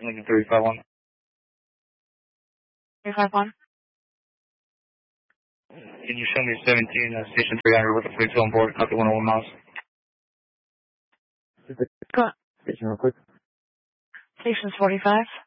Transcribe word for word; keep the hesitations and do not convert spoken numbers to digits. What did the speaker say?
Lincoln three five one. three five one. Can you show me seventeen, uh, station three hundred with the fleet on board, copy one oh one miles? Go on. Station real quick. Station's forty-five.